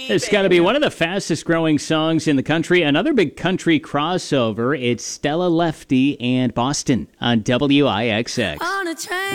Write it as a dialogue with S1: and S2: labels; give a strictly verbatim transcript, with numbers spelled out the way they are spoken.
S1: It's got to be one of the fastest growing songs in the country. Another big country crossover. It's Stella Lefty and Boston on W I X X.
S2: On a train.